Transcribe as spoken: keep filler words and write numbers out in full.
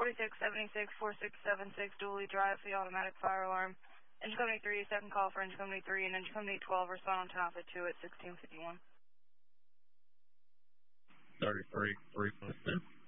forty-six seventy-six, forty-six seventy-six, Dooley Drive, the automatic fire alarm. Engine Company three, second call for Engine Company three and Engine Company twelve, respond on ten Alpha two at sixteen fifty-one. thirty-three, three point two.